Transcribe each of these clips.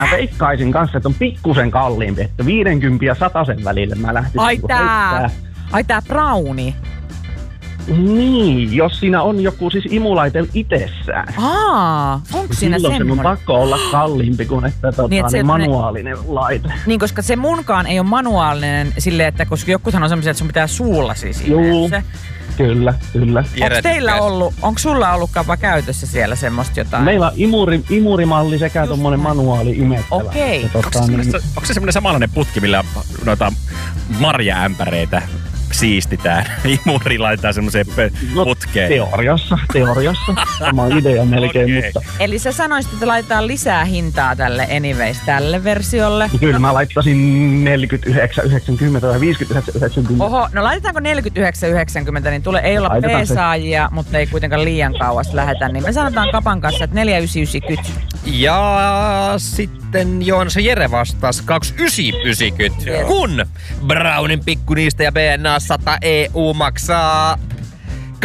Mä veikkaisin kanssa, että on pikkusen kalliimpi, että 50 ja 100 välille mä lähtisin. Ai tää brownie. Niin, jos siinä on joku siis imulaite itsessään. Onko siinä silloin semmoinen? se on pakko olla kalliimpi kuin että niin manuaalinen laite. Niin, koska se munkaan ei ole manuaalinen silleen, että koska jokuthan on semmoisia, että sun pitää suulla siis se. Kyllä. Onko sulla ollut kapa käytössä siellä semmoista jotain? Meillä on imurimalli sekä tommonen manuaali imettävä. Okei. Onko se semmoinen samanlainen putki, millä noita marjaämpäreitä siistitään? Imuri laitetaan semmoiseen putkeen. Teoriassa. Sama idea melkein, mutta... Eli sä sanoisit, että laitetaan lisää hintaa tälle anyways, tälle versiolle. Kyllä mä laittaisin 49,90 tai 59,90. Oho, no laitetaanko 49,90, niin ei olla peesaajia, mutta ei kuitenkaan liian kauas lähetä. Niin me sanotaan kapan kanssa, että 49,90. Ja sitten Joonas ja Jere vastasi 29,90. Yes. Kun Brownin pikkuniistä ja BNA 100 EU maksaa 25,46.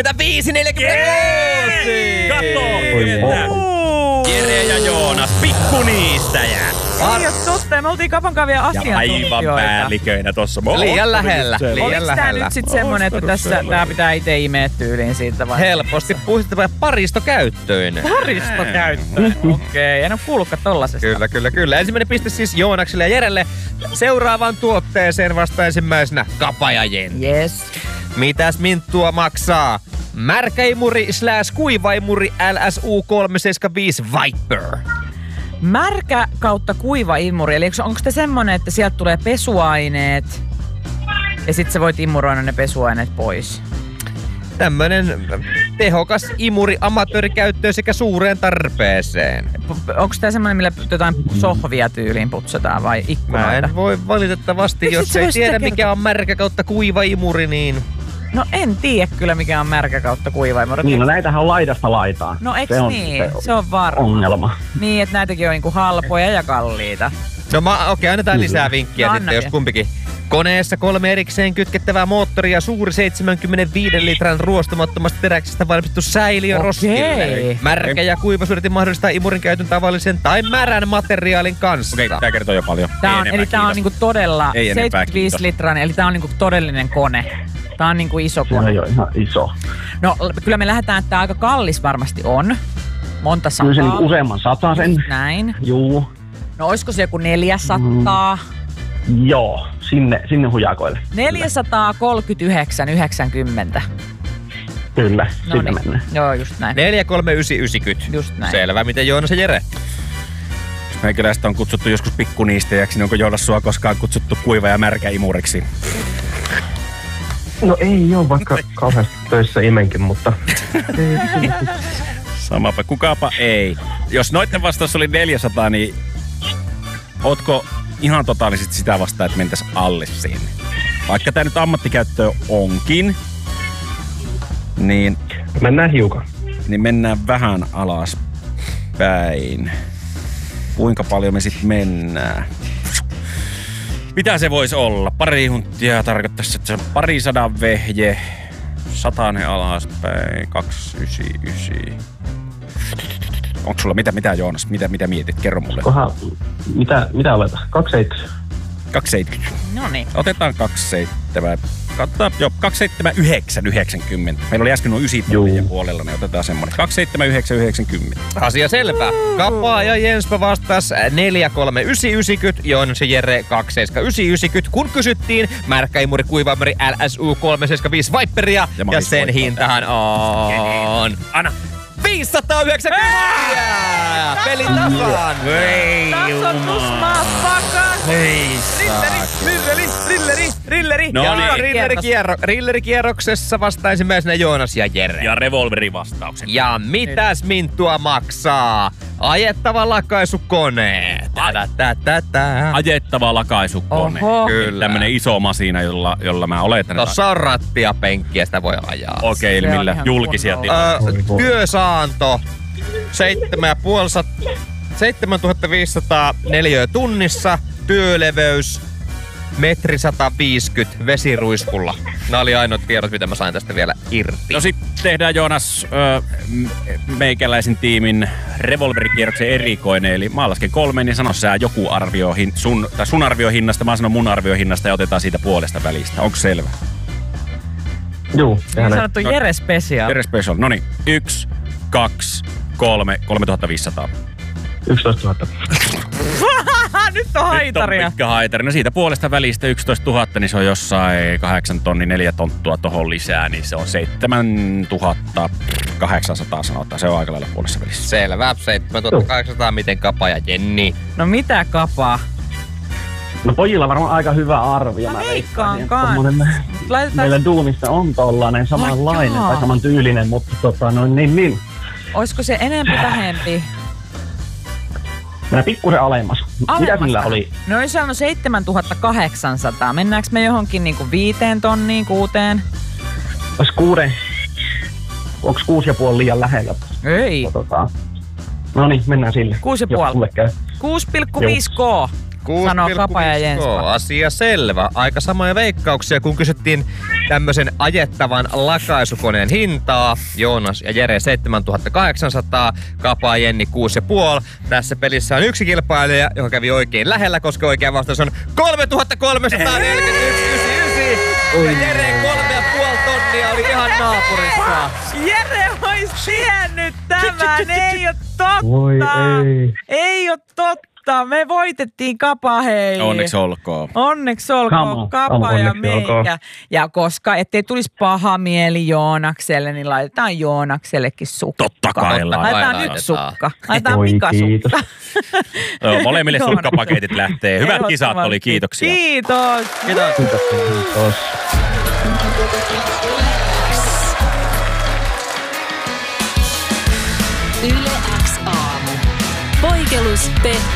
Jere ja Joonas, pikkuniistäjä. Ei oo totta, me oltiin kapan vielä asiantuntijoita. Ja aivan päälliköinä tossa. Liian lähellä. Oliko tää nyt sit semmonen, että tässä tää pitää ite imeä tyyliin siitä vai? Helposti puhuttava paristokäyttöinen. Paristokäyttöinen, okei. En oo kuullutkaan tollasesta. Kyllä. Ensimmäinen piste siis Joonakselle ja Jerelle. Seuraavaan tuotteeseen vasta ensimmäisenä Kapa ja Jenni. Yes. Mitäs minttua maksaa? Märkäimuri / kuivaimuri LSU 375 Viper. Märkä kautta kuiva imuri. Eli onko te semmonen, että sieltä tulee pesuaineet ja sit sä voit imuroida ne pesuaineet pois? Tämmönen tehokas imuri amatöörikäyttöön sekä suureen tarpeeseen. Onko tää semmonen, millä jotain sohvia tyyliin putsataan vai ikkunoita? Mä en voi valitettavasti, jos ei tiedä mikä on märkä kautta kuiva imuri, niin... No en tiedä kyllä mikä on märkä kautta kuiva imuri. Niin, no näitähän on laidasta laitaan. No eiks niin? Se on varma. Ongelma. Niin, että näitäkin on niinku halpoja ja kalliita. No okei, annetaan lisää vinkkiä sitten, jos kumpikin. Koneessa 3 erikseen kytkettävää moottoria ja suuri 75 litran ruostumattomasta teräksestä valmistettu säiliö roskille. Märkä ja kuivasuudetin mahdollistaa imurin käytön tavallisen tai märän materiaalin kanssa. Okei, tää kertoo jo paljon. Tää on niinku todella 75 litran, eli tää on niinku todellinen kone. Tää on niinku iso kone. Joo, ihan iso. No kyllä me lähdetään, että tää aika kallis varmasti on. Monta sataa. Kyllä se niinku useamman satasen. Näin. Juu. No oisko se joku 400? Joo, sinne hujakoille. 439,90. Kyllä, sinne mennään. Joo, just näin. 439,90. Just näin. Selvä, miten Joonas ja Jere? Meikäläistä on kutsuttu joskus pikkuniistäjäksi, niin onko Joonas sua koskaan kutsuttu kuiva ja märkä imuriksi? No ei oo, vaikka kauheasti töissä imenkin, mutta... Samapa, kukapa ei. Jos noitten vastaus oli 400, niin ootko ihan totaalisesti sitä vastaan, että mentäis alle sinne? Vaikka tää nyt ammattikäyttöä onkin, niin... Mennään hiukan. Niin mennään vähän alaspäin. Kuinka paljon me sit mennään? Mitä se voisi olla? Pari huntia tarkoittaisi, että se on 200 vehje. 100 alaspäin. 299. Onko sulla mitä Joonas? Mitä mietit? Kerro mulle. Mitä aletaan? 270. 270. Noniin. Otetaan 27. Katsotaan, joo, 279,90. Meillä oli äsken noin 9 puolella, niin otetaan semmonen. 279,90. Asia selvä. Kapa ja Jenspa vastas 439,90, Joonas ja Jere 279,90. Kun kysyttiin märkäimuri kuivaimuri LSU 375 Viperia, ja sen hintahan on... Anna! 590! Peli tasaan! Tasoitus, motherfucker! Rilleri! No Rillerikierroksessa vasta ensimmäisenä Joonas ja Jere. Ja revolverin vastauksen. Ja mitäs minttua maksaa? Ajettava lakaisukone. Ajettava lakaisukone. Kyllä. Tämmönen iso masina, jolla mä oletan. Tossa on rattia penkkiä, sitä voi ajaa. Okei, eli millä julkisia tiloja? Työsaanto 7500 neliöä tunnissa. Työleveys metri 150 vesiruiskulla. Nämä oli ainoat tiedot, mitä mä sain tästä vielä irti. No sit tehdään Joonas meikäläisen tiimin revolverikierroksen erikoinen. Eli mä lasken 3, niin sano sä joku arvio sun arviohinnasta, mä sanon mun arviohinnasta ja otetaan siitä puolesta välistä. Onko selvä? Juu. Niin sanottu Jere Special. Jere Special. Noniin. 1, 2, 3, 3500. 11 000. Nyt on haitaria. Nyt on pitkä haitari. No siitä puolesta välistä 11 000, niin se on jossain 8 tonni, 4 tonttua tohon lisää, niin se on 7800 sanotaan. Se on aika lailla puolessa välissä. Selvä. 7800, miten Kapa ja Jenni? No mitä Kapa? No pojilla varmaan aika hyvä arvio. Mä veikkaisin, veikkaan kans. Meillä duunissa on tollanen samanlainen tai samantyylinen, mutta niin. Oisko se enempi vähempi? Mennään pikkusen alemmas. Mitä sillä oli? No olisi saanut 7800. Mennäänkö me johonkin niinku 5 tonniin, 6? Ois 6. Onks 6,5 liian lähellä? Ei. No niin, mennään sille. 6,5. 6,5K. Sanoo Kapa ja Jenspa. Asia selvä. Aika samoja veikkauksia, kun kysyttiin tämmöisen ajettavan lakaisukoneen hintaa. Joonas ja Jere 7800, Kapa ja Jenni 6,5. Tässä pelissä on yksi kilpailija, joka kävi oikein lähellä, koska oikea vastaus on 3341,99. Ja Jere 3,5 tonnia oli ihan naapurissa. Jere ois tiennyt tämän. Ei oo totta. Voi ei. Ei oo totta. Me voitettiin Kapa, hei. Onneksi olkoon. Onneksi olkoon Kapa ja meikä. Ja koska ettei tulisi paha mieli Joonakselle, niin laitetaan Joonaksellekin sukka. Totta kai laitetaan nyt sukka. Laitetaan Mika sukka. Joo, molemmille sukkapaketit lähtee. Hyvät kisat oli, kiitoksia. Kiitos. Kiitos. Yle X aamu. Poikelus, Pekka